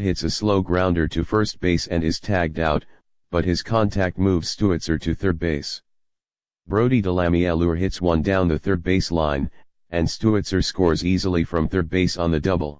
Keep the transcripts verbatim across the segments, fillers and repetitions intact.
hits a slow grounder to first base and is tagged out, but his contact moves Stewitzer to third base. Brody Delamielure hits one down the third base line, and Stewitzer scores easily from third base on the double.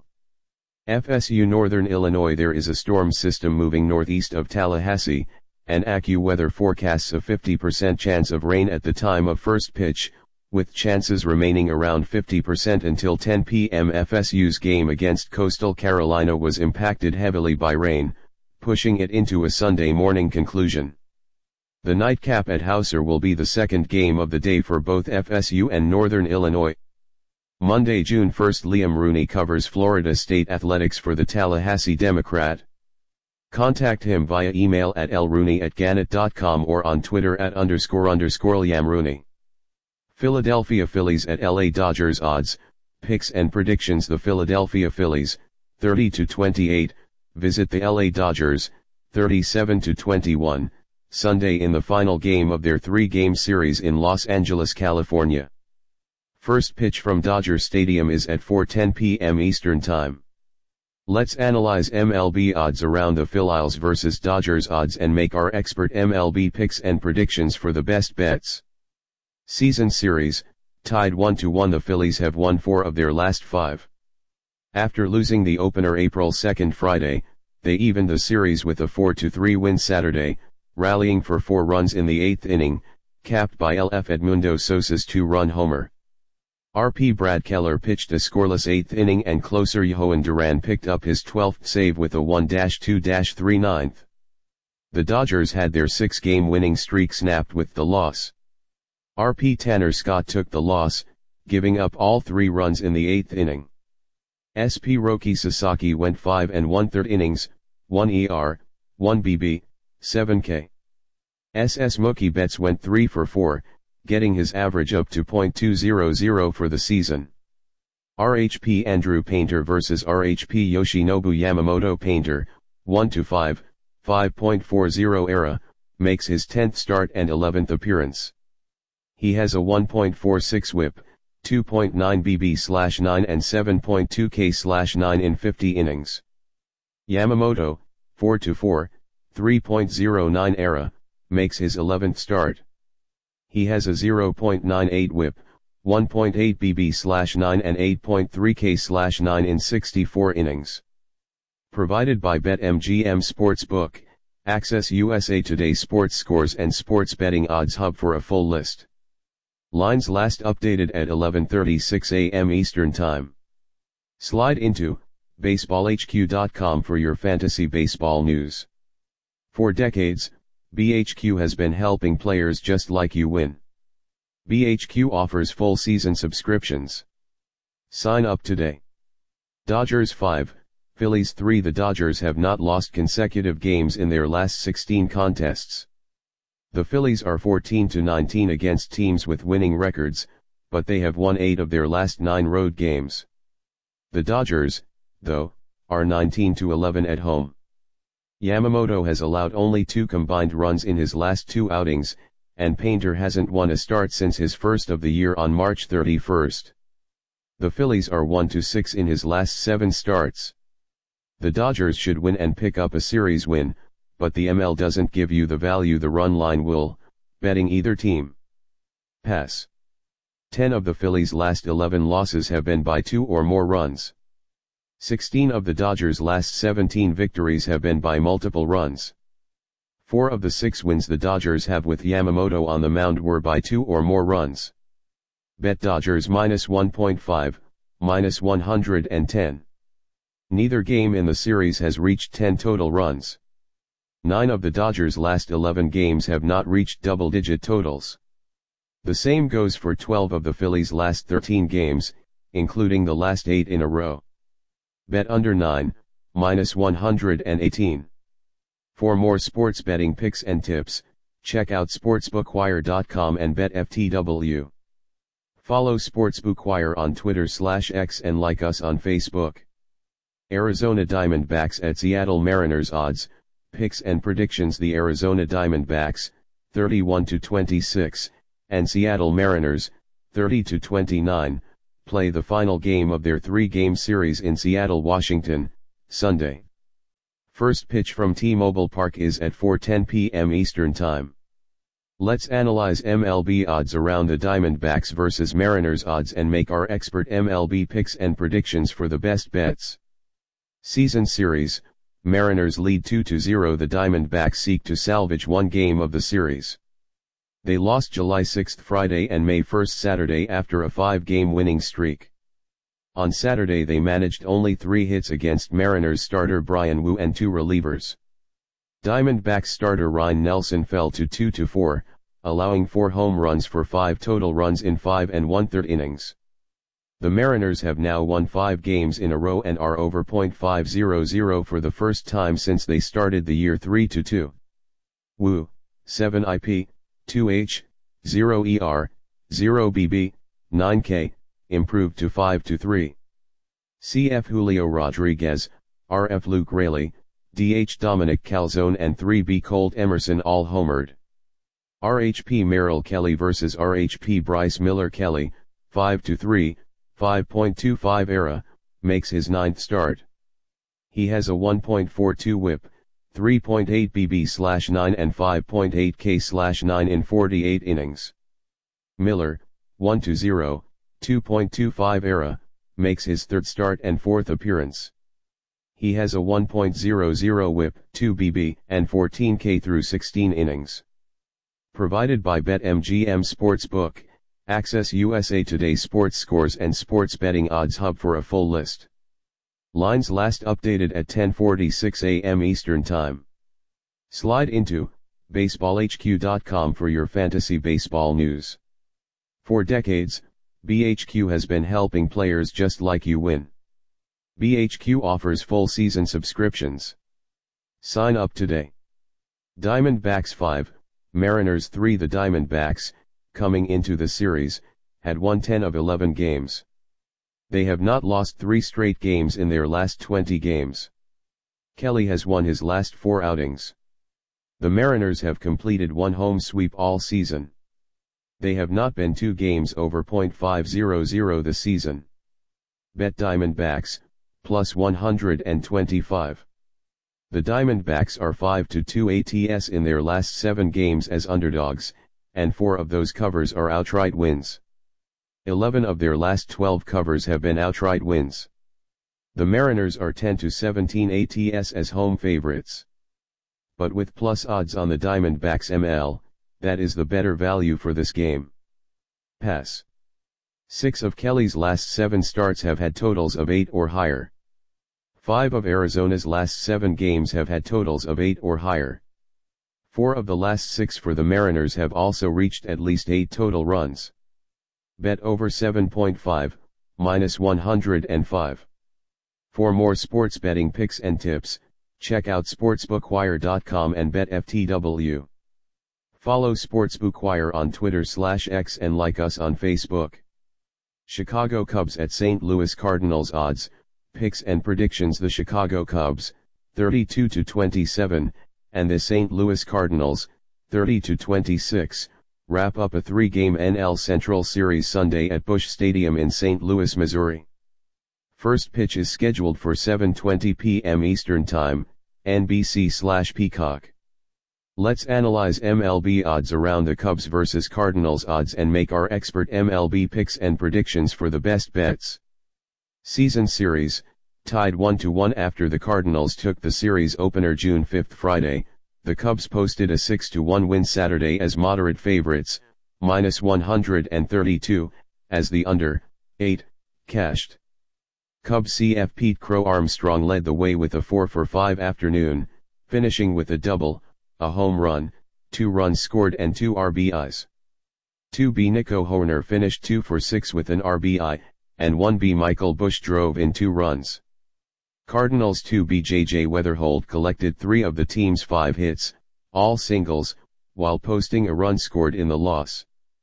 F S U Northern Illinois. There is a storm system moving northeast of Tallahassee, and AccuWeather forecasts a fifty percent chance of rain at the time of first pitch, with chances remaining around fifty percent until ten p m F S U's game against Coastal Carolina was impacted heavily by rain, pushing it into a Sunday morning conclusion. The nightcap at Hauser will be the second game of the day for both F S U and Northern Illinois. Monday, June first. Liam Rooney covers Florida State athletics for the Tallahassee Democrat. Contact him via email at l rooney at gannett dot com or on Twitter at underscore underscore Liam Rooney. Philadelphia Phillies at L A Dodgers. Odds, picks and predictions. The Philadelphia Phillies, thirty to twenty-eight, visit the L A Dodgers, thirty-seven to twenty-one, Sunday in the final game of their three-game series in Los Angeles, California. First pitch from Dodger Stadium is at four ten p m Eastern Time. Let's analyze M L B odds around the Phillies versus Dodgers odds and make our expert M L B picks and predictions for the best bets. Season series, tied one to one. The Phillies have won four of their last five. After losing the opener April second Friday, they evened the series with a four to three win Saturday, rallying for four runs in the eighth inning, capped by L F Edmundo Sosa's two-run homer. R P Brad Keller pitched a scoreless eighth inning and closer Johan Duran picked up his twelfth save with a one two three ninth. The Dodgers had their six-game winning streak snapped with the loss. R P Tanner Scott took the loss, giving up all three runs in the eighth inning. S P Roki Sasaki went five and one-third innings, one E R, one B B, seven K. S S Mookie Betts went three for four, getting his average up to point two hundred for the season. R H P Andrew Painter versus R H P Yoshinobu Yamamoto. Painter, one to five, five point four oh era, makes his tenth start and eleventh appearance. He has a one point four six whip, two point nine B B slash nine and seven point two K slash nine in fifty innings. Yamamoto, four to four, three point oh nine era, makes his eleventh start. He has a zero point nine eight whip, one point eight B B slash nine and eight point three K slash nine in sixty-four innings. Provided by BetMGM Sportsbook, access U S A Today's sports scores and sports betting odds hub for a full list. Lines last updated at eleven thirty-six a m Eastern Time. Slide into baseball H Q dot com for your fantasy baseball news. For decades, B H Q has been helping players just like you win. B H Q offers full season subscriptions. Sign up today. Dodgers five, Phillies three. The Dodgers have not lost consecutive games in their last sixteen contests. The Phillies are fourteen to nineteen against teams with winning records, but they have won eight of their last nine road games. The Dodgers, though, are nineteen to eleven at home. Yamamoto has allowed only two combined runs in his last two outings, and Painter hasn't won a start since his first of the year on March thirty-first. The Phillies are one to six in his last seven starts. The Dodgers should win and pick up a series win, but the M L doesn't give you the value the run line will, betting either team. Pass. ten of the Phillies' last eleven losses have been by two or more runs. sixteen of the Dodgers' last seventeen victories have been by multiple runs. Four of the six wins the Dodgers have with Yamamoto on the mound were by two or more runs. Bet Dodgers minus one point five, minus one hundred ten. Neither game in the series has reached ten total runs. Nine of the Dodgers' last eleven games have not reached double-digit totals. The same goes for twelve of the Phillies' last thirteen games, including the last eight in a row. Bet under nine, minus one hundred eighteen. For more sports betting picks and tips, check out sportsbookwire dot com and bet F T W. Follow Sportsbookwire on Twitter slash X and like us on Facebook. Arizona Diamondbacks at Seattle Mariners. Odds, picks and predictions. The Arizona Diamondbacks, thirty-one to twenty-six, and Seattle Mariners, thirty to twenty-nine, play the final game of their three-game series in Seattle, Washington, Sunday. First pitch from T-Mobile Park is at four ten p m Eastern Time. Let's analyze M L B odds around the Diamondbacks versus Mariners odds and make our expert M L B picks and predictions for the best bets. Season Series, Mariners lead two to zero. The Diamondbacks seek to salvage one game of the series. They lost July sixth Friday and May first Saturday after a five-game winning streak. On Saturday they managed only three hits against Mariners starter Bryan Woo and two relievers. Diamondbacks starter Ryne Nelson fell to two to four, allowing four home runs for five total runs in five and one-third innings. The Mariners have now won five games in a row and are over point five hundred for the first time since they started the year three to two. Woo, seven I P, two H, zero E R, zero B B, nine K, improved to five to three. C F Julio Rodriguez, R F Luke Raley, D H Dominic Calzone and three B Colt Emerson all homered. R H P Merrill Kelly versus R H P Bryce Miller Kelly, five to three, five point two five era, makes his ninth start. He has a one point four two whip, three point eight B B slash nine and five point eight K slash nine in forty-eight innings. Miller, one to zero, two point two five era, makes his third start and fourth appearance. He has a one point zero zero whip, two B B, and fourteen K through sixteen innings. Provided by BetMGM Sportsbook, access U S A Today sports scores and sports betting odds hub for a full list. Lines last updated at ten forty-six a m Eastern Time. Slide into baseball H Q dot com for your fantasy baseball news. For decades, B H Q has been helping players just like you win. B H Q offers full season subscriptions. Sign up today. Diamondbacks five, Mariners three. The Diamondbacks, coming into the series, had won ten of eleven games. They have not lost three straight games in their last twenty games. Kelly has won his last four outings. The Mariners have completed one home sweep all season. They have not been two games over point five hundred this season. Bet Diamondbacks, plus one hundred twenty-five. The Diamondbacks are five to two A T S in their last seven games as underdogs, and four of those covers are outright wins. eleven of their last twelve covers have been outright wins. The Mariners are ten to seventeen A T S as home favorites. But with plus odds on the Diamondbacks M L, that is the better value for this game. Pass. Six of Kelly's last seven starts have had totals of eight or higher. Five of Arizona's last seven games have had totals of eight or higher. Four of the last six for the Mariners have also reached at least eight total runs. Bet over seven point five, minus one hundred five. For more sports betting picks and tips, check out sportsbookwire dot com and bet F T W. Follow Sportsbookwire on Twitter slash X and like us on Facebook. Chicago Cubs at Saint Louis Cardinals odds, picks and predictions. The Chicago Cubs, thirty-two to twenty-seven, and the Saint Louis Cardinals, thirty to twenty-six, wrap up a three-game N L Central Series Sunday at Busch Stadium in Saint Louis, Missouri. First pitch is scheduled for seven twenty p m Eastern Time, N B C slash Peacock. Let's analyze M L B odds around the Cubs versus Cardinals odds and make our expert M L B picks and predictions for the best bets. Season Series, tied one to one after the Cardinals took the series opener June fifth Friday, the Cubs posted a six to one win Saturday as moderate favorites, minus one hundred thirty-two, as the under, eight, cashed. Cubs C F Pete Crow Armstrong led the way with a four for five afternoon, finishing with a double, a home run, two runs scored and two R B Is. two B Nico Hoerner finished two for six with an R B I, and one B Michael Busch drove in two runs. Cardinals two B J J Weatherholt collected three of the team's five hits, all singles, while posting a run scored in the loss.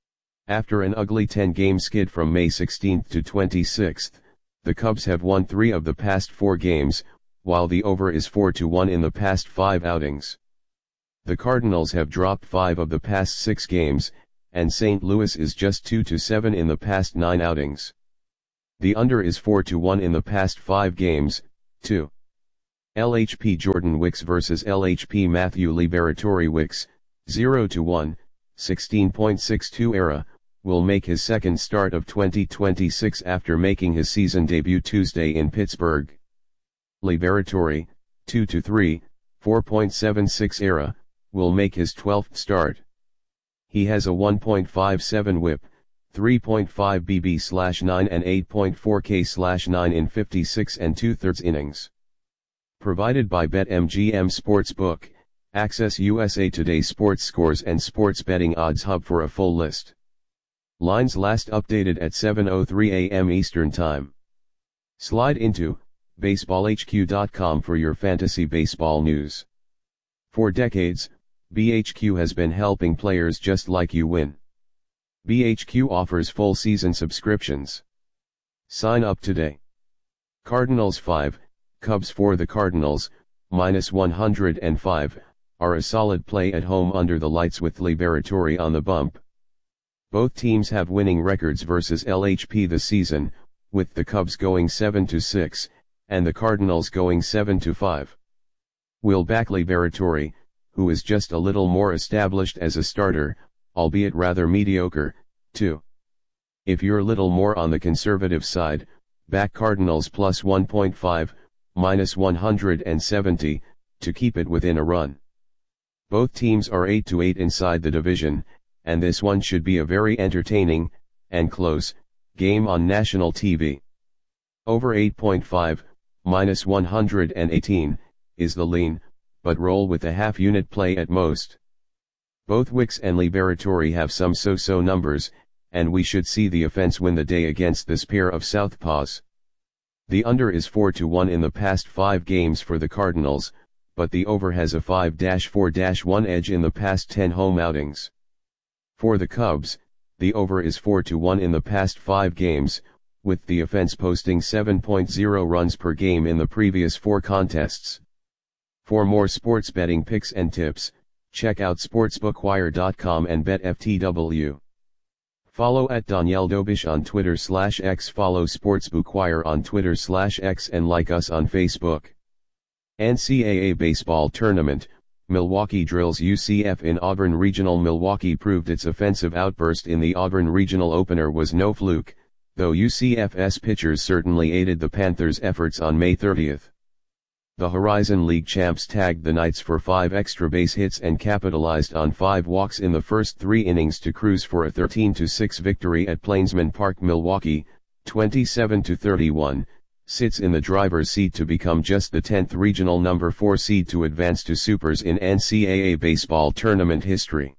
After an ugly ten-game skid from May sixteenth to twenty-sixth, the Cubs have won three of the past four games, while the over is four to one in the past five outings. The Cardinals have dropped five of the past six games, and Saint Louis is just two to seven in the past nine outings. The under is four to one in the past five games, too. L H P Jordan Wicks versus L H P Matthew Liberatore. Wicks, zero to one, sixteen point six two era, will make his second start of twenty twenty-six after making his season debut Tuesday in Pittsburgh. Liberatore, two to three, four point seven six era, will make his twelfth start. He has a one point five seven whip, three point five B B slash nine and eight point four K slash nine in fifty-six and two-thirds innings. Provided by BetMGM Sportsbook, access U S A Today sports scores and sports betting odds hub for a full list. Lines last updated at seven oh three a m Eastern Time. Slide into baseball H Q dot com for your fantasy baseball news. For decades, B H Q has been helping players just like you win. B H Q offers full season subscriptions. Sign up today. Cardinals five, Cubs four. The Cardinals, minus one hundred five, are a solid play at home under the lights with Liberatore on the bump. Both teams have winning records versus L H P this season, with the Cubs going seven to six, and the Cardinals going seven to five. We'll back Liberatore, who is just a little more established as a starter, albeit rather mediocre, too. If you're a little more on the conservative side, back Cardinals plus one point five, minus one hundred seventy, to keep it within a run. Both teams are eight to eight inside the division, and this one should be a very entertaining, and close, game on national T V. Over eight point five, minus one hundred eighteen, is the lean, but roll with a half-unit play at most. Both Wicks and Liberatore have some so-so numbers, and we should see the offense win the day against this pair of southpaws. The under is four to one in the past five games for the Cardinals, but the over has a five to four to one edge in the past ten home outings. For the Cubs, the over is four to one in the past five games, with the offense posting seven point oh runs per game in the previous four contests. For more sports betting picks and tips, check out sportsbookwire dot com and BetFTW. Follow at Danielle Dobish on Twitter slash X. Follow Sportsbookwire on Twitter slash X and like us on Facebook. N C double A Baseball Tournament, Milwaukee drills U C F in Auburn Regional. Milwaukee proved its offensive outburst in the Auburn Regional opener was no fluke, though U C F's pitchers certainly aided the Panthers' efforts on May thirtieth. The Horizon League champs tagged the Knights for five extra base hits and capitalized on five walks in the first three innings to cruise for a thirteen to six victory at Plainsman Park. Milwaukee, twenty-seven to thirty-one, sits in the driver's seat to become just the tenth regional number four seed to advance to Supers in N C double A baseball tournament history.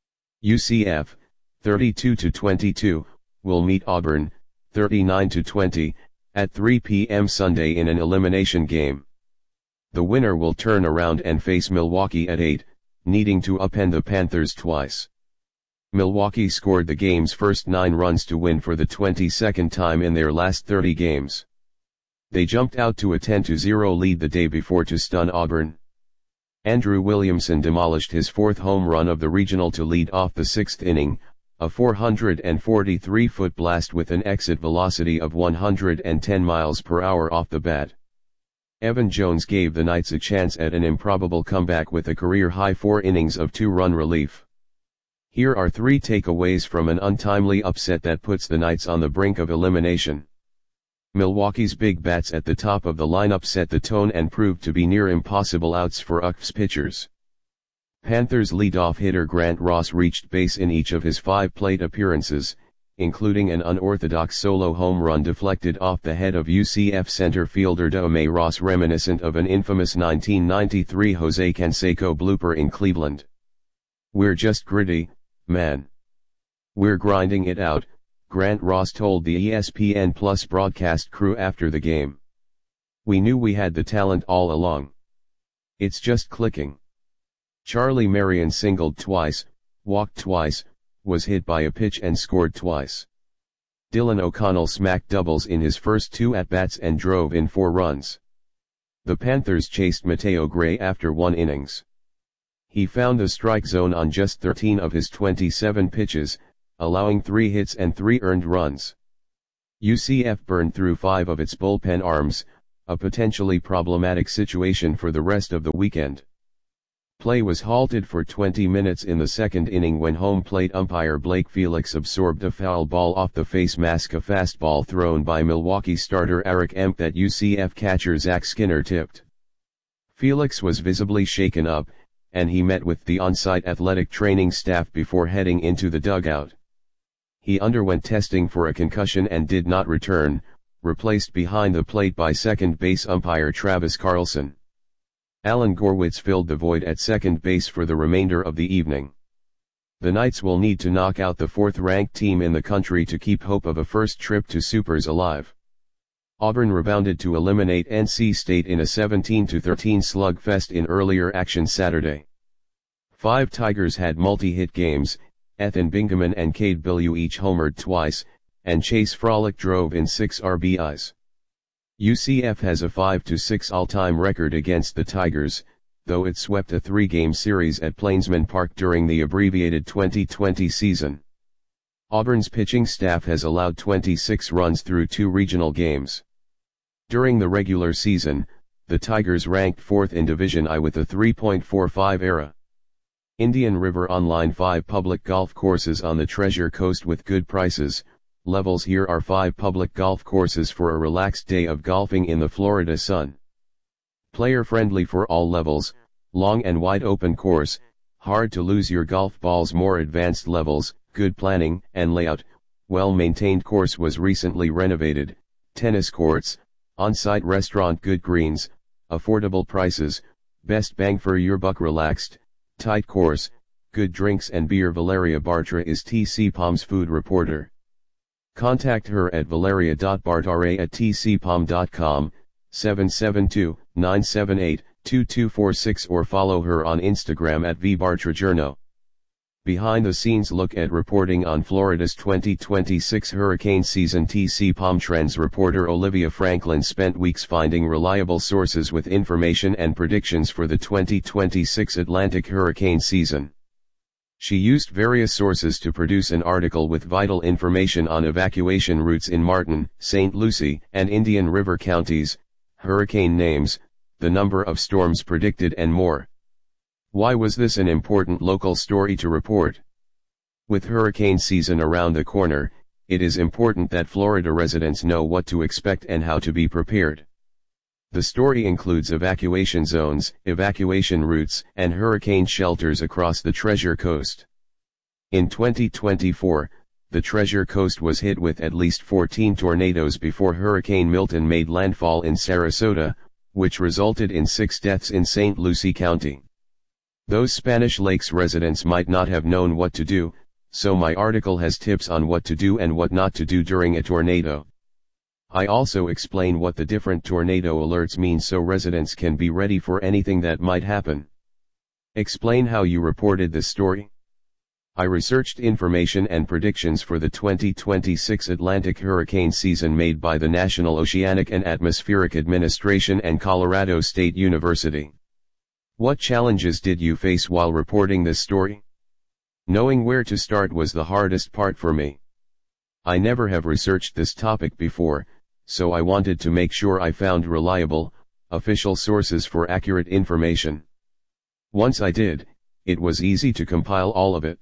U C F, thirty-two to twenty-two, will meet Auburn, thirty-nine to twenty, at three p m Sunday in an elimination game. The winner will turn around and face Milwaukee at eight, needing to upend the Panthers twice. Milwaukee scored the game's first nine runs to win for the twenty-second time in their last thirty games. They jumped out to a ten to zero lead the day before to stun Auburn. Andrew Williamson demolished his fourth home run of the regional to lead off the sixth inning, a four hundred forty-three foot blast with an exit velocity of one hundred ten miles per hour off the bat. Evan Jones gave the Knights a chance at an improbable comeback with a career-high four innings of two-run relief. Here are three takeaways from an untimely upset that puts the Knights on the brink of elimination. Milwaukee's big bats at the top of the lineup set the tone and proved to be near impossible outs for U C F's pitchers. Panthers leadoff hitter Grant Ross reached base in each of his five plate appearances, including an unorthodox solo home run deflected off the head of U C F center fielder Dome Ross, reminiscent of an infamous nineteen ninety-three Jose Canseco blooper in Cleveland. "We're just gritty, man. We're grinding it out," Grant Ross told the E S P N Plus broadcast crew after the game. "We knew we had the talent all along. It's just clicking." Charlie Marion singled twice, walked twice, was hit by a pitch and scored twice. Dylan O'Connell smacked doubles in his first two at-bats and drove in four runs. The Panthers chased Mateo Gray after one innings. He found the strike zone on just thirteen of his twenty-seven pitches, allowing three hits and three earned runs. U C F burned through five of its bullpen arms, a potentially problematic situation for the rest of the weekend. Play was halted for twenty minutes in the second inning when home plate umpire Blake Felix absorbed a foul ball off the face mask, a fastball thrown by Milwaukee starter Eric Emp that U C F catcher Zach Skinner tipped. Felix was visibly shaken up, and he met with the on-site athletic training staff before heading into the dugout. He underwent testing for a concussion and did not return, replaced behind the plate by second base umpire Travis Carlson. Alan Gorwitz filled the void at second base for the remainder of the evening. The Knights will need to knock out the fourth-ranked team in the country to keep hope of a first trip to Supers alive. Auburn rebounded to eliminate N C State in a seventeen to thirteen slugfest in earlier action Saturday. Five Tigers had multi-hit games, Ethan Bingaman and Cade Bellew each homered twice, and Chase Frolic drove in six R B Is. U C F has a five to six all-time record against the Tigers, though it swept a three-game series at Plainsman Park during the abbreviated twenty twenty season. Auburn's pitching staff has allowed twenty-six runs through two regional games. During the regular season, the Tigers ranked fourth in Division I with a three point four five E R A. Indian River Online, five public golf courses on the Treasure Coast with good prices. Levels. Here are five public golf courses for a relaxed day of golfing in the Florida sun. Player-friendly for all levels, long and wide open course, hard to lose your golf balls. More advanced levels, good planning and layout, well-maintained course was recently renovated, tennis courts, on-site restaurant, good greens, affordable prices, best bang for your buck. Relaxed, tight course, good drinks and beer. Valeria Bartra is T C Palms food reporter. Contact her at valeria dot bartra at t c palm dot com, seven seven two, nine seven eight, two two four six, or follow her on Instagram at v bartra journo. Behind the scenes look at reporting on Florida's twenty twenty-six hurricane season. T C Palm Trends reporter Olivia Franklin spent weeks finding reliable sources with information and predictions for the twenty twenty-six Atlantic hurricane season. She used various sources to produce an article with vital information on evacuation routes in Martin, Saint Lucie, and Indian River counties, hurricane names, the number of storms predicted, and more. Why was this an important local story to report? With hurricane season around the corner, it is important that Florida residents know what to expect and how to be prepared. The story includes evacuation zones, evacuation routes, and hurricane shelters across the Treasure Coast. In twenty twenty-four, the Treasure Coast was hit with at least fourteen tornadoes before Hurricane Milton made landfall in Sarasota, which resulted in six deaths in Saint Lucie County. Those Spanish Lakes residents might not have known what to do, so my article has tips on what to do and what not to do during a tornado. I also explain what the different tornado alerts mean so residents can be ready for anything that might happen. Explain how you reported this story. I researched information and predictions for the twenty twenty-six Atlantic hurricane season made by the National Oceanic and Atmospheric Administration and Colorado State University. What challenges did you face while reporting this story? Knowing where to start was the hardest part for me. I never have researched this topic before, so I wanted to make sure I found reliable, official sources for accurate information. Once I did, it was easy to compile all of it.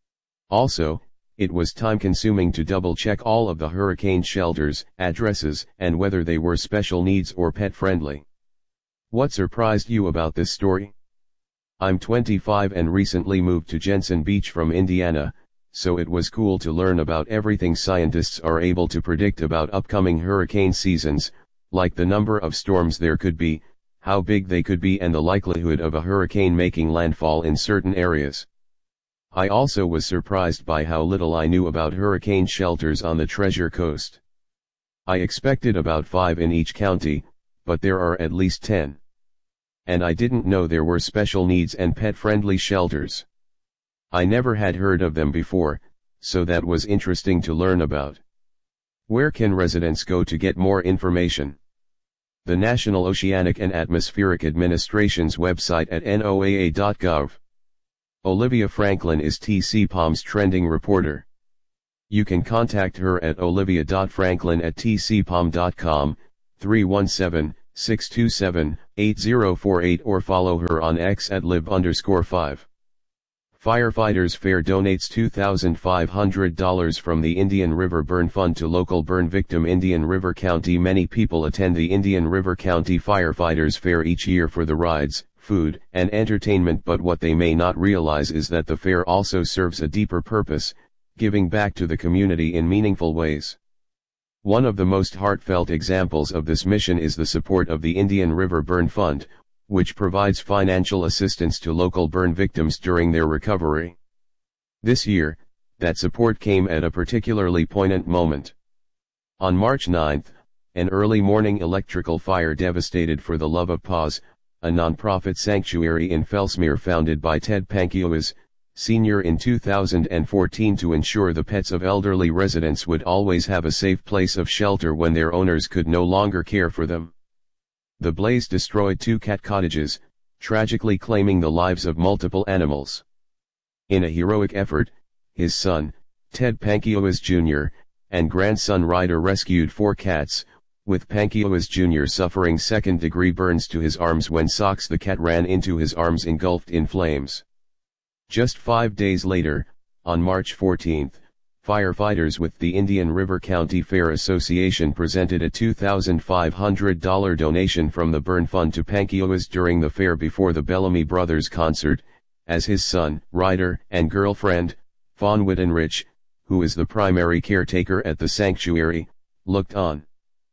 Also, it was time-consuming to double-check all of the hurricane shelters, addresses, and whether they were special needs or pet-friendly. What surprised you about this story? I'm twenty-five and recently moved to Jensen Beach from Indiana, so it was cool to learn about everything scientists are able to predict about upcoming hurricane seasons, like the number of storms there could be, how big they could be, and the likelihood of a hurricane making landfall in certain areas. I also was surprised by how little I knew about hurricane shelters on the Treasure Coast. I expected about five in each county, but there are at least ten. And I didn't know there were special needs and pet-friendly shelters. I never had heard of them before, so that was interesting to learn about. Where can residents go to get more information? The National Oceanic and Atmospheric Administration's website at N O A A dot gov. Olivia Franklin is T C Palm's trending reporter. You can contact her at olivia dot franklin at t c palm dot com, three one seven, six two seven, eight zero four eight or follow her on X at lib underscore five. Firefighters Fair donates two thousand five hundred dollars from the Indian River Burn Fund to local burn victim Indian River County. Many people attend the Indian River County Firefighters Fair each year for the rides, food, and entertainment, but what they may not realize is that the fair also serves a deeper purpose, giving back to the community in meaningful ways. One of the most heartfelt examples of this mission is the support of the Indian River Burn Fund, which provides financial assistance to local burn victims during their recovery. This year, that support came at a particularly poignant moment. On March ninth, an early morning electrical fire devastated For the Love of Paws, a non-profit sanctuary in Fellsmere founded by Ted Pankiowas, Senior in two thousand fourteen to ensure the pets of elderly residents would always have a safe place of shelter when their owners could no longer care for them. The blaze destroyed two cat cottages, tragically claiming the lives of multiple animals. In a heroic effort, his son, Ted Pankiowas Junior, and grandson Ryder rescued four cats, with Pankiowas Junior suffering second-degree burns to his arms when Socks the cat ran into his arms engulfed in flames. Just five days later, on March fourteenth, firefighters with the Indian River County Fair Association presented a two thousand five hundred dollars donation from the Burn Fund to Pankiowas during the fair before the Bellamy Brothers concert, as his son, Ryder, and girlfriend, Fawn Whittenrich, who is the primary caretaker at the sanctuary, looked on.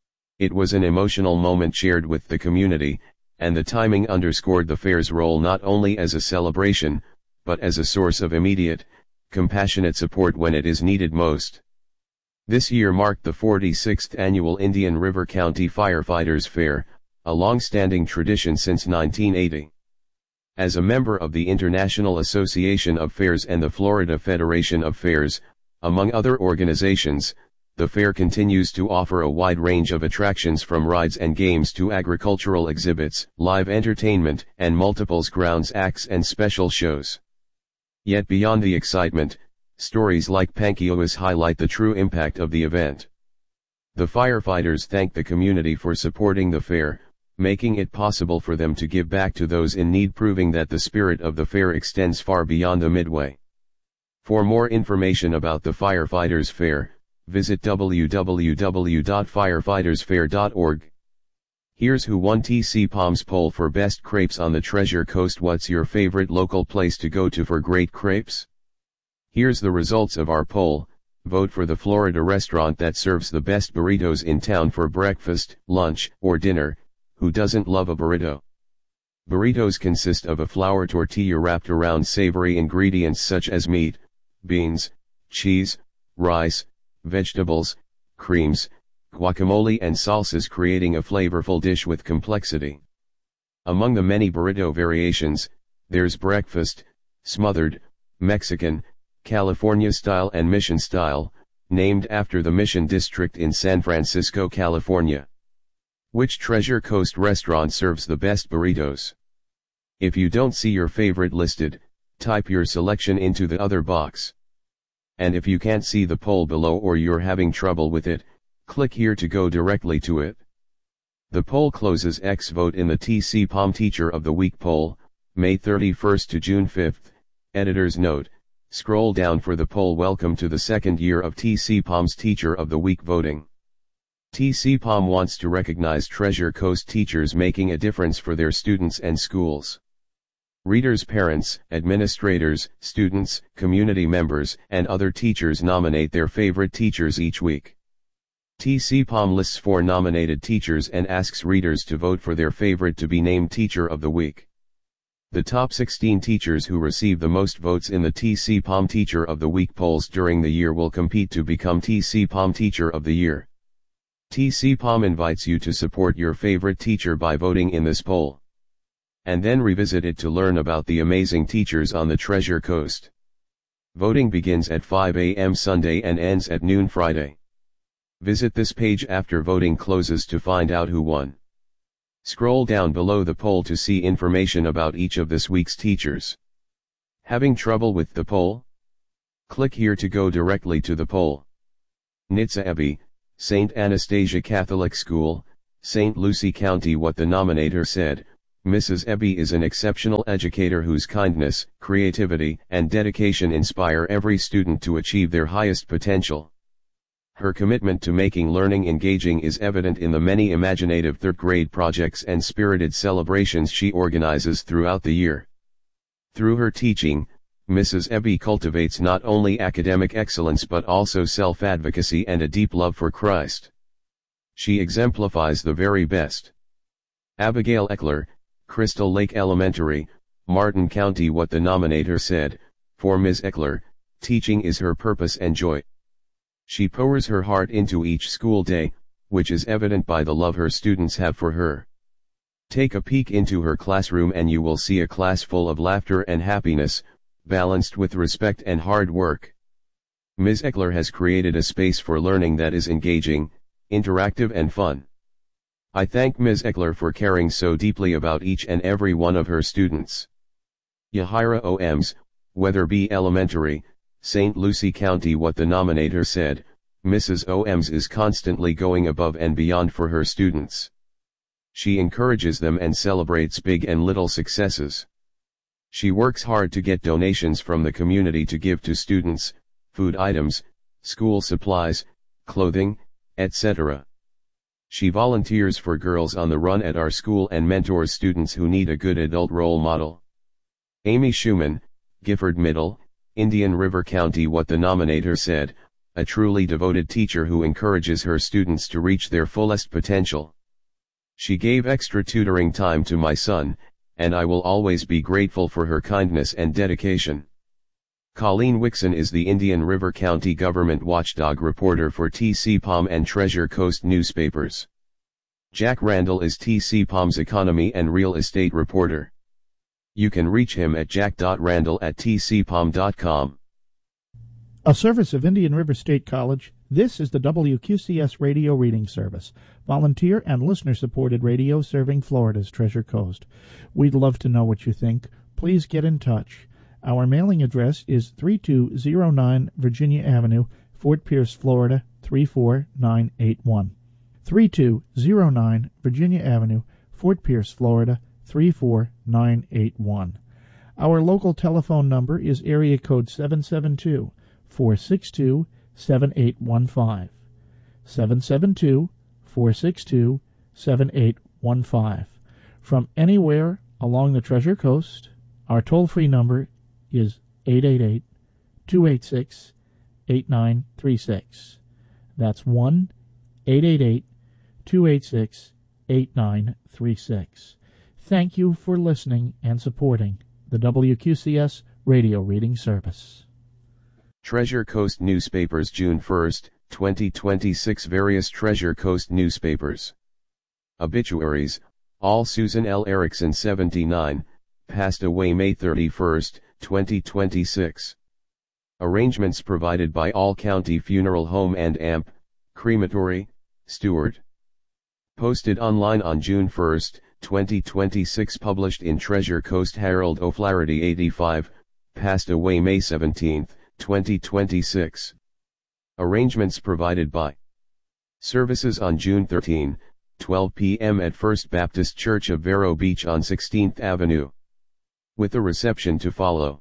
It was an emotional moment shared with the community, and the timing underscored the fair's role not only as a celebration, but as a source of immediate, compassionate support when it is needed most. This year marked the forty-sixth annual Indian River County Firefighters Fair, a long-standing tradition since nineteen eighty. As a member of the International Association of Fairs and the Florida Federation of Fairs, among other organizations, the fair continues to offer a wide range of attractions from rides and games to agricultural exhibits, live entertainment, and multiples grounds acts and special shows. Yet beyond the excitement, stories like Pankiowas highlight the true impact of the event. The firefighters thank the community for supporting the fair, making it possible for them to give back to those in need, proving that the spirit of the fair extends far beyond the Midway. For more information about the Firefighters Fair, visit w w w dot firefighters fair dot org. Here's who won T C Palms poll for best crepes on the Treasure Coast. What's your favorite local place to go to for great crepes? Here's the results of our poll. Vote for the Florida restaurant that serves the best burritos in town for breakfast, lunch, or dinner. Who doesn't love a burrito? Burritos consist of a flour tortilla wrapped around savory ingredients such as meat, beans, cheese, rice, vegetables, creams, guacamole and salsas, creating a flavorful dish with complexity. Among the many burrito variations, there's breakfast, smothered, Mexican, California style and Mission style, named after the Mission District in San Francisco, California. Which Treasure Coast restaurant serves the best burritos? If you don't see your favorite listed, type your selection into the other box. And if you can't see the poll below or you're having trouble with it, click here to go directly to it. The poll closes X vote in the T C Palm Teacher of the Week poll, May thirty-first to June fifth. Editor's note, scroll down for the poll. Welcome to the second year of T C Palm's Teacher of the Week voting. T C Palm wants to recognize Treasure Coast teachers making a difference for their students and schools. Readers, parents, administrators, students, community members, and other teachers nominate their favorite teachers each week. T C Palm lists four nominated teachers and asks readers to vote for their favorite to be named Teacher of the Week. The top sixteen teachers who receive the most votes in the T C Palm Teacher of the Week polls during the year will compete to become T C Palm Teacher of the Year. T C Palm invites you to support your favorite teacher by voting in this poll. And then revisit it to learn about the amazing teachers on the Treasure Coast. Voting begins at five a m Sunday and ends at noon Friday. Visit this page after voting closes to find out who won. Scroll down below the poll to see information about each of this week's teachers. Having trouble with the poll? Click here to go directly to the poll. Nitsa Ebi, Saint Anastasia Catholic School, Saint Lucie County. What the nominator said, Missus Eby is an exceptional educator whose kindness, creativity, and dedication inspire every student to achieve their highest potential. Her commitment to making learning engaging is evident in the many imaginative third-grade projects and spirited celebrations she organizes throughout the year. Through her teaching, Missus Eby cultivates not only academic excellence but also self-advocacy and a deep love for Christ. She exemplifies the very best. Abigail Eckler, Crystal Lake Elementary, Martin County. What the nominator said, for Miz Eckler, teaching is her purpose and joy. She pours her heart into each school day, which is evident by the love her students have for her. Take a peek into her classroom and you will see a class full of laughter and happiness, balanced with respect and hard work. Miz Eckler has created a space for learning that is engaging, interactive and fun. I thank Miz Eckler for caring so deeply about each and every one of her students. Yahira Oms, Weatherby Elementary, Saint Lucie County. What the nominator said, Missus Oms is constantly going above and beyond for her students. She encourages them and celebrates big and little successes. She works hard to get donations from the community to give to students, food items, school supplies, clothing, et cetera. She volunteers for Girls on the Run at our school and mentors students who need a good adult role model. Amy Schumann, Gifford Middle, Indian River County. What the nominator said, a truly devoted teacher who encourages her students to reach their fullest potential. She gave extra tutoring time to my son, and I will always be grateful for her kindness and dedication. Colleen Wixon is the Indian River County government watchdog reporter for T C P O M and Treasure Coast newspapers. Jack Randall is T C P O M's economy and real estate reporter. You can reach him at jack dot randall at t c p o m dot com. A service of Indian River State College, this is the W Q C S Radio Reading Service, volunteer and listener-supported radio serving Florida's Treasure Coast. We'd love to know what you think. Please get in touch. Our mailing address is three two zero nine Virginia Avenue, Fort Pierce, Florida, three four nine eight one. three two zero nine Virginia Avenue, Fort Pierce, Florida, three four nine eight one. Our local telephone number is area code seven seven two, four six two, seven eight one five. seven seven two, four six two, seven eight one five. From anywhere along the Treasure Coast, our toll-free number is eight eight eight, two eight six, eight nine three six. That's one eight eight eight, two eight six, eight nine three six. Thank you for listening and supporting the W Q C S Radio Reading Service. Treasure Coast Newspapers, June first, twenty twenty-six. Various Treasure Coast newspapers. Obituaries. All Susan L. Erickson, seventy-nine, passed away May thirty-first, twenty twenty-six. Arrangements provided by All County Funeral Home and A M P, Crematory, Stewart. Posted online on June first, twenty twenty-six. Published in Treasure Coast Herald. O'Flaherty, eighty-five, passed away May seventeenth, twenty twenty-six. Arrangements provided by Services on June thirteenth, twelve p m at First Baptist Church of Vero Beach on sixteenth Avenue. With a reception to follow.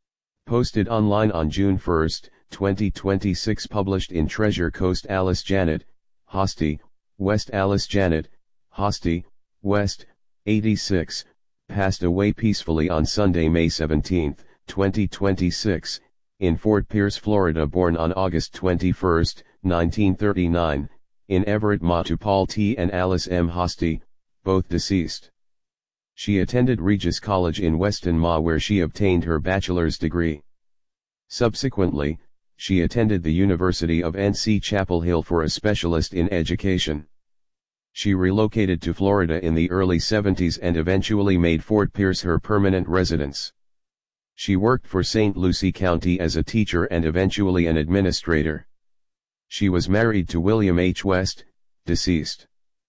Posted online on June first, twenty twenty-six. Published in Treasure Coast. Alice Janet, Hosty, West. Alice Janet, Hosty, West, eighty-six, passed away peacefully on Sunday, May seventeenth, twenty twenty-six, in Fort Pierce, Florida. Born on August twenty-first, nineteen thirty-nine, in Everett, Ma. To Paul T. and Alice M. Hosty, both deceased. She attended Regis College in Weston, Ma., where she obtained her bachelor's degree. Subsequently, she attended the University of N C Chapel Hill for a specialist in education. She relocated to Florida in the early seventies and eventually made Fort Pierce her permanent residence. She worked for Saint Lucie County as a teacher and eventually an administrator. She was married to William H. West, deceased.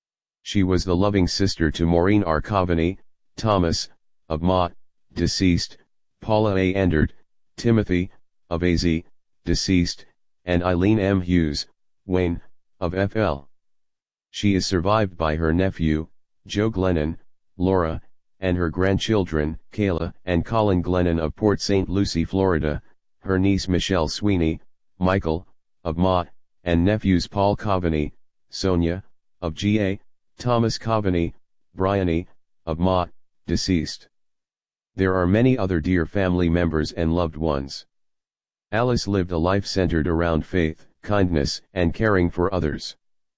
She was the loving sister to Maureen R. Coveney, Thomas, of Ma., deceased, Paula A. Endert, Timothy, of A Z, deceased, and Eileen M. Hughes, Wayne, of F L. She is survived by her nephew, Joe Glennon, Laura, and her grandchildren, Kayla and Colin Glennon of Port Saint Lucie, Florida, her niece Michelle Sweeney, Michael, of Mott, and nephews Paul Coveney, Sonia, of G A, Thomas Coveney, Bryony, of Mott, deceased. There are many other dear family members and loved ones. Alice lived a life centered around faith, kindness, and caring for others.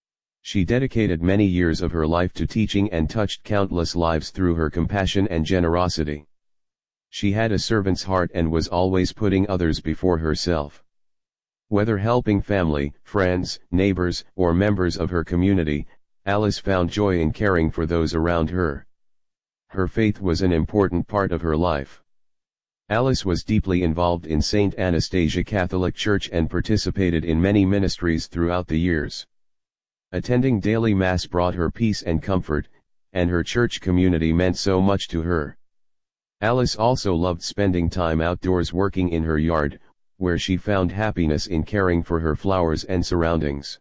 She dedicated many years of her life to teaching and touched countless lives through her compassion and generosity. She had a servant's heart and was always putting others before herself. Whether helping family, friends, neighbors, or members of her community, Alice found joy in caring for those around her. Her faith was an important part of her life. Alice was deeply involved in Saint Anastasia Catholic Church and participated in many ministries throughout the years. Attending daily Mass brought her peace and comfort, and her church community meant so much to her. Alice also loved spending time outdoors working in her yard, where she found happiness in caring for her flowers and surroundings.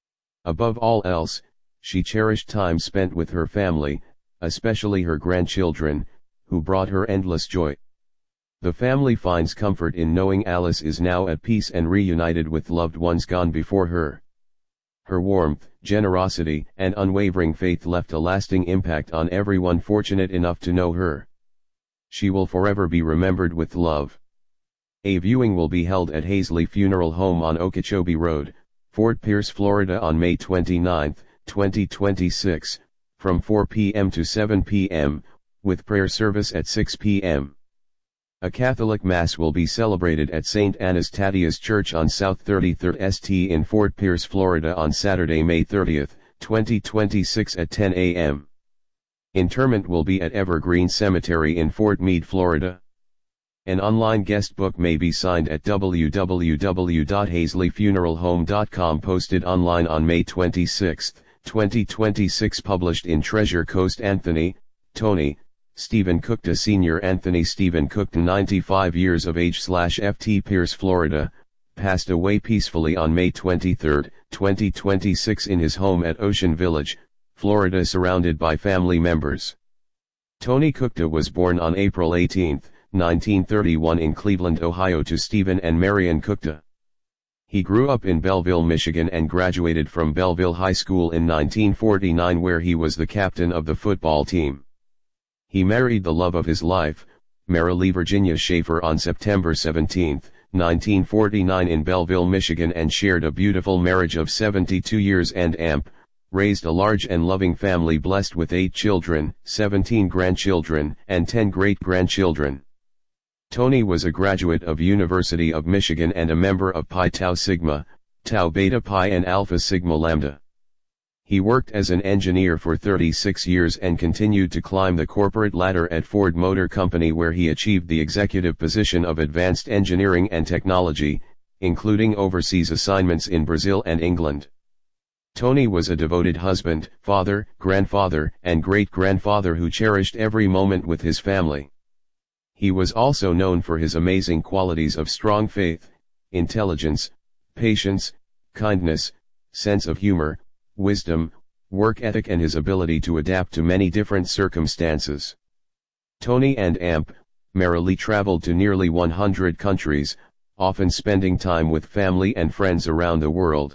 Above all else, she cherished time spent with her family, especially her grandchildren, who brought her endless joy. The family finds comfort in knowing Alice is now at peace and reunited with loved ones gone before her. Her warmth, generosity, and unwavering faith left a lasting impact on everyone fortunate enough to know her. She will forever be remembered with love. A viewing will be held at Hazley Funeral Home on Okeechobee Road, Fort Pierce, Florida on May twenty-ninth, twenty twenty-six, from four p m to seven p m, with prayer service at six p m A Catholic Mass will be celebrated at Saint Anastasia's Church on South thirty-third Street in Fort Pierce, Florida on Saturday, May thirtieth, twenty twenty-six at ten a m Interment will be at Evergreen Cemetery in Fort Meade, Florida. An online guest book may be signed at w w w dot hazley funeral home dot com, posted online on May twenty-sixth, twenty twenty-six, published in Treasure Coast. Anthony, Tony, Stephen Cookta Senior Anthony Stephen Cookta, ninety-five years of age, slash F T Pierce, Florida, passed away peacefully on May twenty-third, twenty twenty-six in his home at Ocean Village, Florida, surrounded by family members. Tony Cookta was born on April eighteenth, nineteen thirty-one in Cleveland, Ohio, to Stephen and Marion Cookta. He grew up in Belleville, Michigan and graduated from Belleville High School in nineteen forty-nine, where he was the captain of the football team. He married the love of his life, Marilee Virginia Schaefer, on September seventeenth, nineteen forty-nine in Belleville, Michigan, and shared a beautiful marriage of seventy-two years and amp, raised a large and loving family blessed with eight children, seventeen grandchildren, and ten great-grandchildren. Tony was a graduate of University of Michigan and a member of Pi Tau Sigma, Tau Beta Pi and Alpha Sigma Lambda. He worked as an engineer for thirty-six years and continued to climb the corporate ladder at Ford Motor Company, where he achieved the executive position of Advanced Engineering and Technology, including overseas assignments in Brazil and England. Tony was a devoted husband, father, grandfather, and great-grandfather who cherished every moment with his family. He was also known for his amazing qualities of strong faith, intelligence, patience, kindness, sense of humor, wisdom, work ethic, and his ability to adapt to many different circumstances. Tony and Amp, Marilee, traveled to nearly one hundred countries, often spending time with family and friends around the world.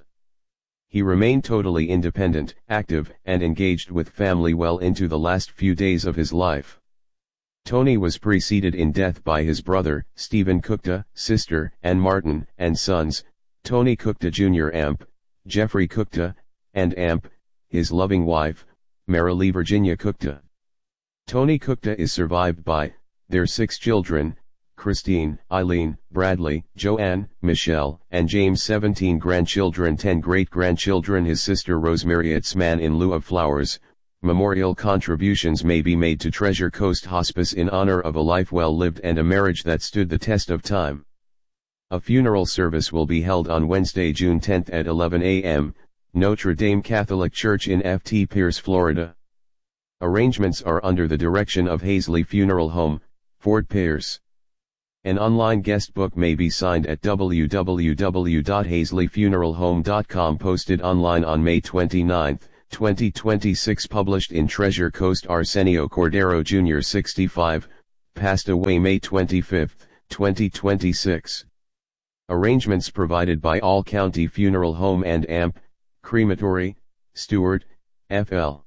He remained totally independent, active, and engaged with family well into the last few days of his life. Tony was preceded in death by his brother, Stephen Cookta, sister, Ann Martin, and sons, Tony Cookta Junior Amp, Jeffrey Cookta, and Amp, his loving wife, Marilee Virginia Cookta. Tony Cookta is survived by their six children, Christine, Eileen, Bradley, Joanne, Michelle, and James, seventeen grandchildren, ten great-grandchildren, his sister Rosemary. Itzman. In lieu of flowers, memorial contributions may be made to Treasure Coast Hospice in honor of a life well lived and a marriage that stood the test of time. A funeral service will be held on Wednesday, June tenth at eleven a m, Notre Dame Catholic Church in F T Pierce, Florida. Arrangements are under the direction of Hazley Funeral Home, Fort Pierce. An online guest book may be signed at w w w dot hazley funeral home dot com, posted online on May twenty-ninth, twenty twenty-six. Published in Treasure Coast. Arsenio Cordero Junior sixty-five, passed away May twenty-fifth, twenty twenty-six. Arrangements provided by All County Funeral Home and Amp, Crematory, Stuart, F L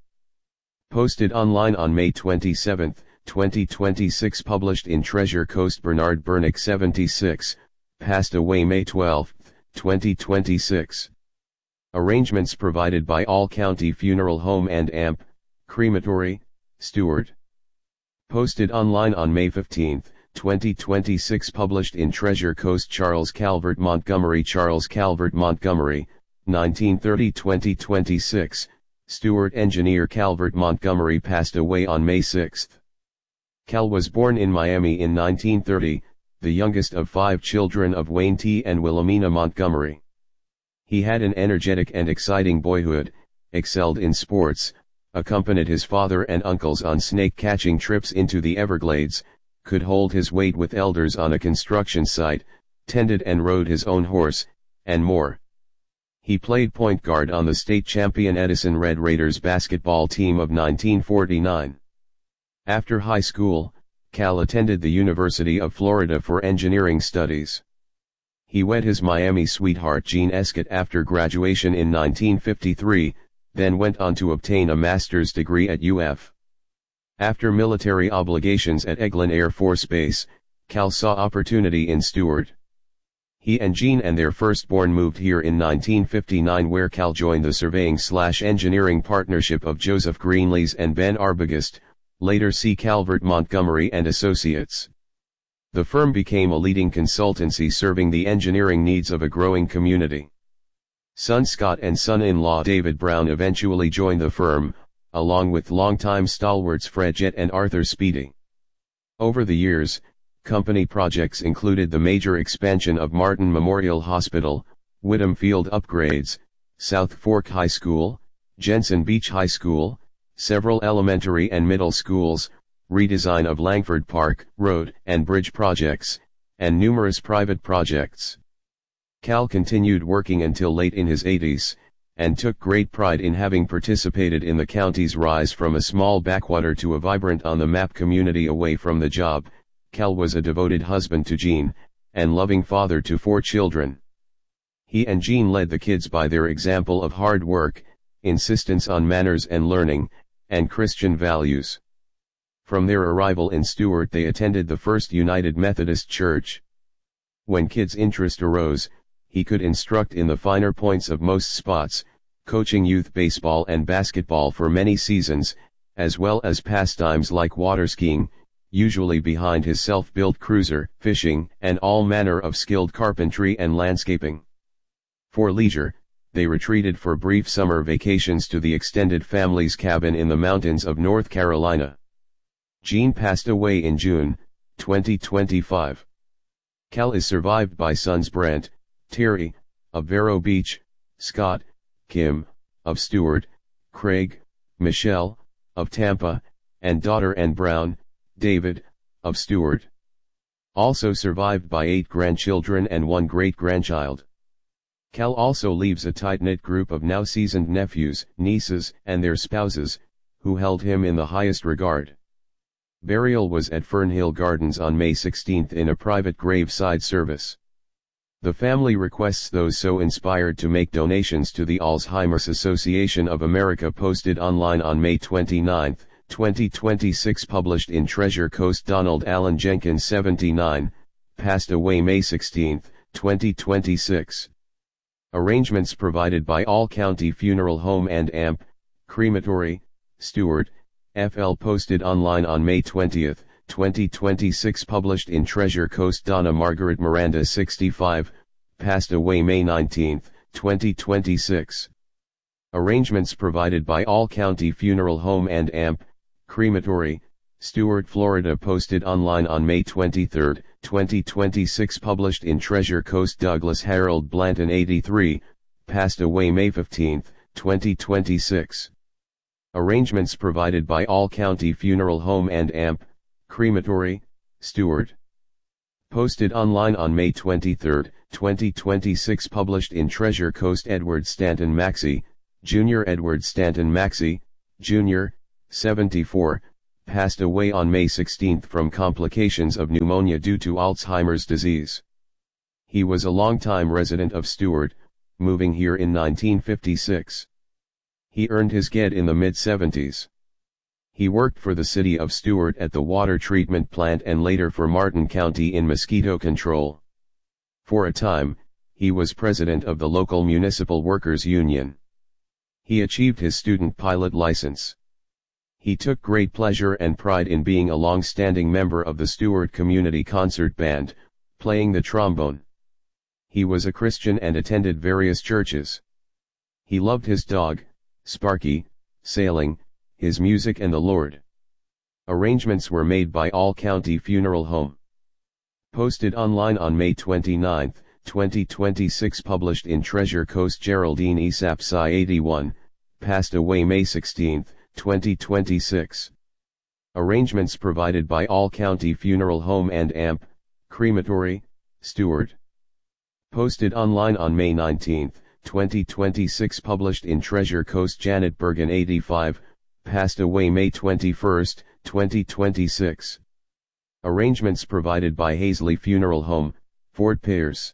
Posted online on May twenty-seventh, twenty twenty-six. Published in Treasure Coast. Bernard Bernick seventy-six, passed away May twelfth, twenty twenty-six. Arrangements provided by All County Funeral Home and Amp, Crematory, Stuart. Posted online on May fifteenth, twenty twenty-six. Published in Treasure Coast. Charles Calvert Montgomery Charles Calvert Montgomery, nineteen thirty to twenty twenty-six, Stuart Engineer Calvert Montgomery passed away on May sixth. Cal was born in Miami in nineteen thirty, the youngest of five children of Wayne T. and Wilhelmina Montgomery. He had an energetic and exciting boyhood, excelled in sports, accompanied his father and uncles on snake-catching trips into the Everglades, could hold his weight with elders on a construction site, tended and rode his own horse, and more. He played point guard on the state champion Edison Red Raiders basketball team of nineteen forty-nine. After high school, Cal attended the University of Florida for engineering studies. He wed his Miami sweetheart Jean Escott after graduation in nineteen fifty-three, then went on to obtain a master's degree at U F. After military obligations at Eglin Air Force Base, Cal saw opportunity in Stuart. He and Jean and their firstborn moved here in nineteen fifty-nine, where Cal joined the surveying-slash-engineering partnership of Joseph Greenlees and Ben Arbogast, later C. Calvert Montgomery and Associates. The firm became a leading consultancy serving the engineering needs of a growing community. Son Scott and son-in-law David Brown eventually joined the firm, along with longtime stalwarts Fred Jett and Arthur Speedy. Over the years, company projects included the major expansion of Martin Memorial Hospital, Whittam Field upgrades, South Fork High School, Jensen Beach High School, several elementary and middle schools, redesign of Langford Park, road and bridge projects, and numerous private projects. Cal continued working until late in his eighties, and took great pride in having participated in the county's rise from a small backwater to a vibrant on-the-map community. Away from the job, Cal was a devoted husband to Jean, and loving father to four children. He and Jean led the kids by their example of hard work, insistence on manners and learning, and Christian values. From their arrival in Stuart, they attended the First United Methodist Church. When kids' interest arose, he could instruct in the finer points of most spots, coaching youth baseball and basketball for many seasons, as well as pastimes like water skiing, usually behind his self-built cruiser, fishing, and all manner of skilled carpentry and landscaping. For leisure, they retreated for brief summer vacations to the extended family's cabin in the mountains of North Carolina. Jean passed away in June, twenty twenty-five. Cal is survived by sons Brent, Terry, of Vero Beach, Scott, Kim, of Stuart, Craig, Michelle, of Tampa, and daughter Ann Brown, David, of Stuart. Also survived by eight grandchildren and one great-grandchild. Cal also leaves a tight-knit group of now seasoned nephews, nieces, and their spouses, who held him in the highest regard. Burial was at Fernhill Gardens on May sixteenth in a private graveside service. The family requests those so inspired to make donations to the Alzheimer's Association of America. Posted online on May twenty-ninth, twenty twenty-six. Published in Treasure Coast. Donald Allen Jenkins seventy-nine, passed away May sixteenth, twenty twenty-six. Arrangements provided by All County Funeral Home and Amp, Crematory, Stuart, F L Posted online on May twentieth, twenty twenty-six. Published in Treasure Coast. Donna Margaret Miranda sixty-five, passed away May nineteenth, twenty twenty-six. Arrangements provided by All County Funeral Home and Amp, Crematory, Stuart, Florida. Posted online on May twenty-third, twenty twenty-six. Published in Treasure Coast. Douglas Harold Blanton eighty-three, passed away May fifteenth, twenty twenty-six. Arrangements provided by All County Funeral Home and Amp, Crematory, Stuart. Posted online on May twenty-third, twenty twenty-six. Published in Treasure Coast. Edward Stanton Maxey, Junior Edward Stanton Maxey, Junior, seventy-four, passed away on May sixteenth from complications of pneumonia due to Alzheimer's disease. He was a longtime resident of Stuart, moving here in nineteen fifty-six. He earned his G E D in the mid-seventies. He worked for the city of Stuart at the water treatment plant and later for Martin County in mosquito control. For a time, he was president of the local municipal workers' union. He achieved his student pilot license. He took great pleasure and pride in being a long-standing member of the Stuart Community Concert Band, playing the trombone. He was a Christian and attended various churches. He loved his dog, Sparky, sailing, his music and the Lord. Arrangements were made by All County Funeral Home. Posted online on May twenty-ninth, twenty twenty-six. Published in Treasure Coast. Geraldine Esap Psi eighty-one, passed away May sixteenth, twenty twenty-six. Arrangements provided by All County Funeral Home and A M P, Crematory, Stuart. Posted online on May nineteenth, twenty twenty-six. Published in Treasure Coast. Janet Bergen eighty-five, passed away May twenty-first, twenty twenty-six. Arrangements provided by Hazley Funeral Home, Fort Pierce.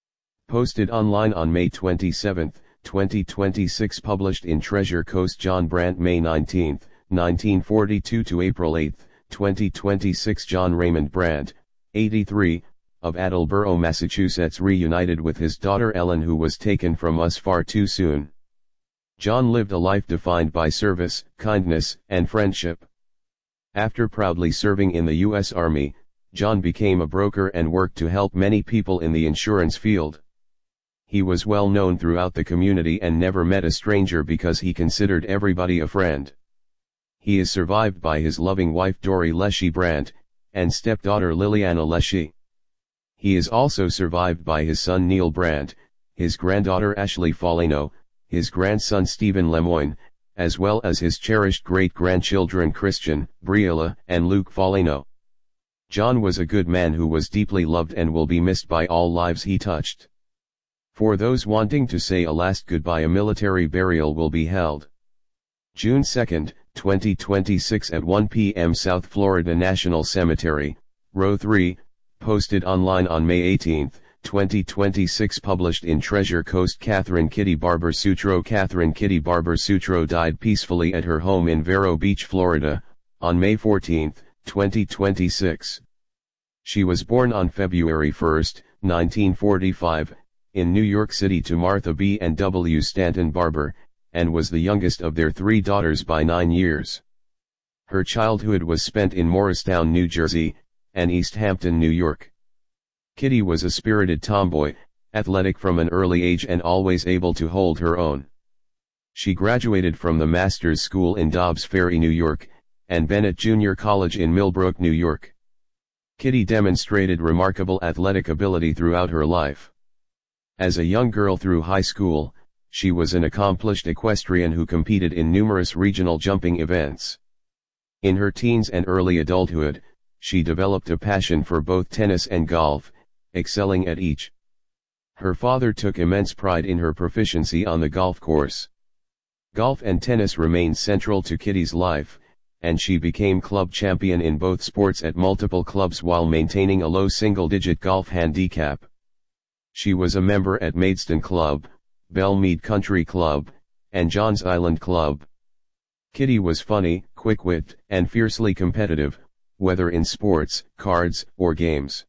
Posted online on May twenty-seventh, twenty twenty-six. Published in Treasure Coast. John Brandt May nineteenth, nineteen forty-two to April eighth, twenty twenty-six. John Raymond Brandt, eighty-three, of Attleboro, Massachusetts, reunited with his daughter Ellen, who was taken from us far too soon. John lived a life defined by service, kindness, and friendship. After proudly serving in the U S Army, John became a broker and worked to help many people in the insurance field. He was well known throughout the community and never met a stranger because he considered everybody a friend. He is survived by his loving wife Dory Leshy Brandt, and stepdaughter Liliana Leshy. He is also survived by his son Neil Brandt, his granddaughter Ashley Foligno, his grandson Stephen Lemoyne, as well as his cherished great-grandchildren Christian, Briella, and Luke Foligno. John was a good man who was deeply loved and will be missed by all lives he touched. For those wanting to say a last goodbye, a military burial will be held June second, twenty twenty-six at one p m South Florida National Cemetery, Row three, posted online on May eighteenth, twenty twenty-six. Published in Treasure Coast. Catherine Kitty Barber Sutro. Catherine Kitty Barber Sutro died peacefully at her home in Vero Beach, Florida, on May fourteenth, twenty twenty-six. She was born on February first, nineteen forty-five, in New York City to Martha B. and W. Stanton Barber, and was the youngest of their three daughters by nine years. Her childhood was spent in Morristown, New Jersey, and East Hampton, New York. Kitty was a spirited tomboy, athletic from an early age and always able to hold her own. She graduated from the Master's School in Dobbs Ferry, New York, and Bennett Junior College in Millbrook, New York. Kitty demonstrated remarkable athletic ability throughout her life. As a young girl through high school, she was an accomplished equestrian who competed in numerous regional jumping events. In her teens and early adulthood, she developed a passion for both tennis and golf, excelling at each. Her father took immense pride in her proficiency on the golf course. Golf and tennis remained central to Kitty's life, and she became club champion in both sports at multiple clubs while maintaining a low single-digit golf handicap. She was a member at Maidstone Club, Belmead Country Club, and Johns Island Club. Kitty was funny, quick-witted, and fiercely competitive, whether in sports, cards, or games.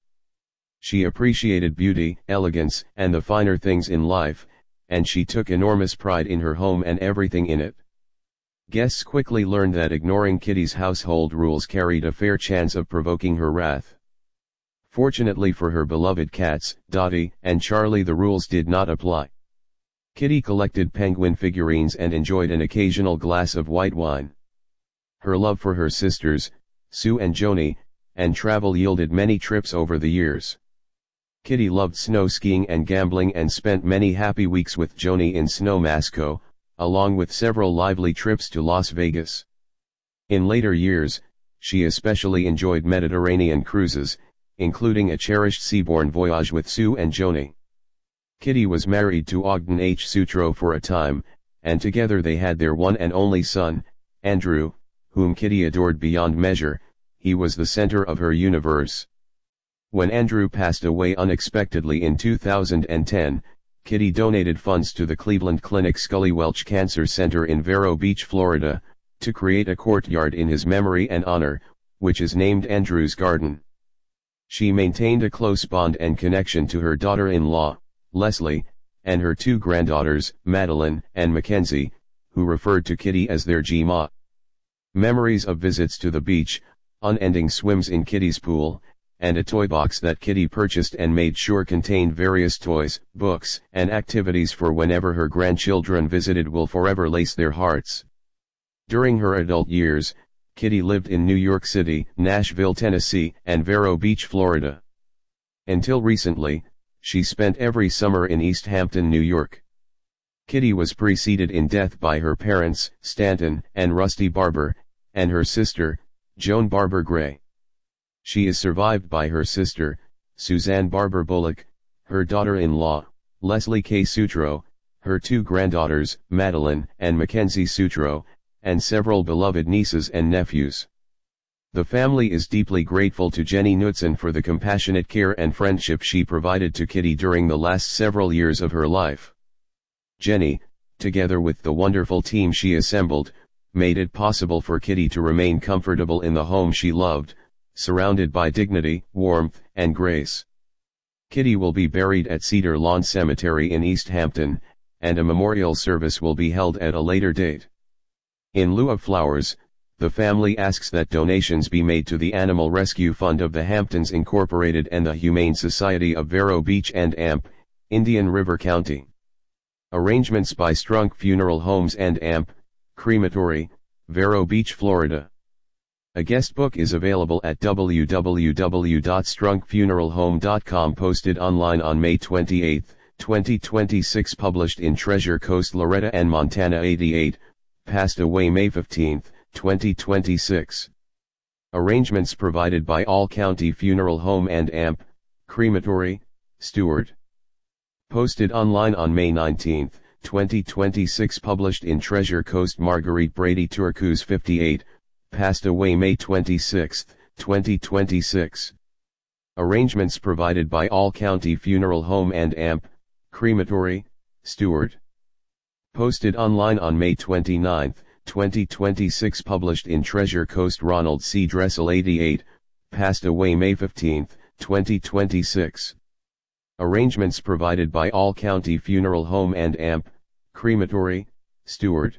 She appreciated beauty, elegance, and the finer things in life, and she took enormous pride in her home and everything in it. Guests quickly learned that ignoring Kitty's household rules carried a fair chance of provoking her wrath. Fortunately for her beloved cats, Dottie and Charlie, the rules did not apply. Kitty collected penguin figurines and enjoyed an occasional glass of white wine. Her love for her sisters, Sue and Joni, and travel yielded many trips over the years. Kitty loved snow skiing and gambling and spent many happy weeks with Joni in Snowmasco, along with several lively trips to Las Vegas. In later years, she especially enjoyed Mediterranean cruises, including a cherished seaborne voyage with Sue and Joni. Kitty was married to Ogden H. Sutro for a time, and together they had their one and only son, Andrew, whom Kitty adored beyond measure. He was the center of her universe. When Andrew passed away unexpectedly in two thousand ten, Kitty donated funds to the Cleveland Clinic Scully Welch Cancer Center in Vero Beach, Florida, to create a courtyard in his memory and honor, which is named Andrew's Garden. She maintained a close bond and connection to her daughter-in-law, Leslie, and her two granddaughters, Madeline and Mackenzie, who referred to Kitty as their G-Ma. Memories of visits to the beach, unending swims in Kitty's pool, and a toy box that Kitty purchased and made sure contained various toys, books, and activities for whenever her grandchildren visited will forever lace their hearts. During her adult years, Kitty lived in New York City, Nashville, Tennessee, and Vero Beach, Florida. Until recently, she spent every summer in East Hampton, New York. Kitty was preceded in death by her parents, Stanton and Rusty Barber, and her sister, Joan Barber Gray. She is survived by her sister, Suzanne Barber Bullock, her daughter-in-law, Leslie K. Sutro, her two granddaughters, Madeline and Mackenzie Sutro, and several beloved nieces and nephews. The family is deeply grateful to Jenny Knudsen for the compassionate care and friendship she provided to Kitty during the last several years of her life. Jenny, together with the wonderful team she assembled, made it possible for Kitty to remain comfortable in the home she loved, surrounded by dignity, warmth, and grace. Kitty will be buried at Cedar Lawn Cemetery in East Hampton, and a memorial service will be held at a later date. In lieu of flowers, the family asks that donations be made to the Animal Rescue Fund of the Hamptons Incorporated and the Humane Society of Vero Beach and A M P, Indian River County. Arrangements by Strunk Funeral Homes and A M P, Crematory, Vero Beach, Florida. A guest book is available at w w w dot strunk funeral home dot com, posted online on May twenty-eighth, twenty twenty-six, published in Treasure Coast, Loretta and Montana eighty-eight, passed away May fifteenth, twenty twenty-six. Arrangements provided by All County Funeral Home and A M P, Crematory, Stewart. Posted online on May nineteenth, twenty twenty-six, published in Treasure Coast. Marguerite Brady Turcos fifty-eight, passed away May twenty-sixth, twenty twenty-six. Arrangements provided by All County Funeral Home and A M P, Crematory, Stewart. Posted online on May twenty-ninth, twenty twenty-six, published in Treasure Coast. Ronald C. Dressel eighty-eight, passed away May fifteenth, twenty twenty-six. Arrangements provided by All County Funeral Home and A M P, Crematory, Stewart.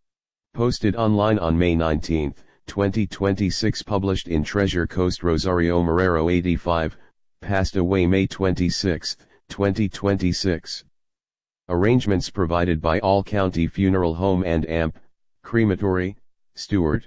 Posted online on May nineteenth, twenty twenty-six, published in Treasure Coast. Rosario Marrero eighty-five, passed away May twenty-sixth, twenty twenty-six. Arrangements provided by All County Funeral Home and A M P, Crematory, Stewart.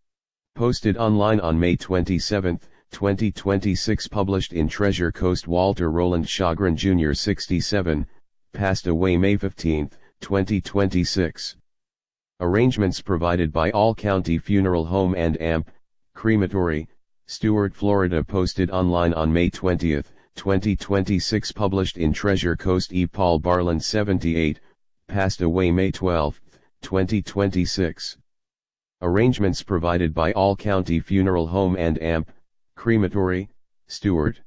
Posted online on May twenty-seventh, twenty twenty-six, published in Treasure Coast. Walter Roland Shagrin Junior sixty-seven, passed away May fifteenth, twenty twenty-six. Arrangements provided by All County Funeral Home and A M P, Crematory, Stewart, Florida. Posted online on May twentieth, twenty twenty-six, published in Treasure Coast. E. Paul Barland seventy-eight, passed away May twelfth, twenty twenty-six. Arrangements provided by All County Funeral Home and A M P, Crematory, Stewart.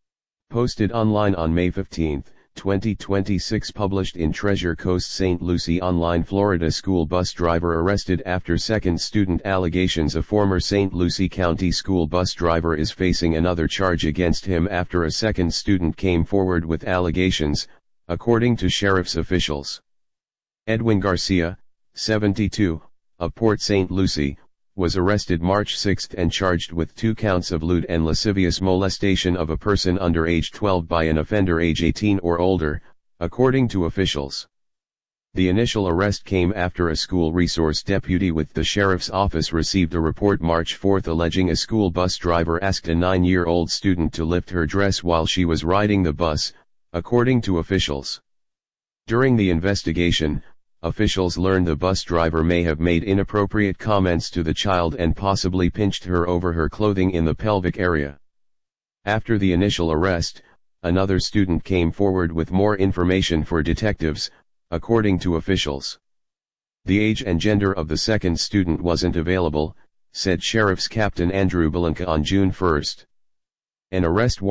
Posted online on May fifteenth, twenty twenty-six, published in Treasure Coast. Saint Lucie Online. Florida school bus driver arrested after second student allegations. A former Saint Lucie County school bus driver is facing another charge against him after a second student came forward with allegations, according to sheriff's officials. Edwin Garcia, seventy-two, of Port Saint Lucie, was arrested March sixth and charged with two counts of lewd and lascivious molestation of a person under age twelve by an offender age eighteen or older, according to officials. The initial arrest came after a school resource deputy with the sheriff's office received a report March fourth alleging a school bus driver asked a nine-year-old student to lift her dress while she was riding the bus, according to officials. During the investigation, officials learned the bus driver may have made inappropriate comments to the child and possibly pinched her over her clothing in the pelvic area. After the initial arrest, another student came forward with more information for detectives, according to officials. The age and gender of the second student wasn't available, said Sheriff's Captain Andrew Belenka on June first. An arrest warrant